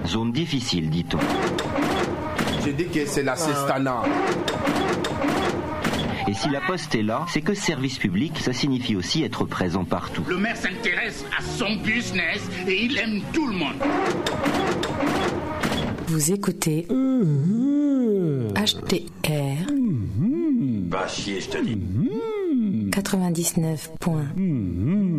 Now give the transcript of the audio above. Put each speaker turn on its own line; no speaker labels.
Zone difficile, dit-on.
J'ai dit que c'est la Cestana.
Et si la poste est là, c'est que service public, ça signifie aussi être présent partout.
Le maire s'intéresse à son business et il aime tout le monde.
Vous écoutez HTR.
Bah chier, je te dis.
99.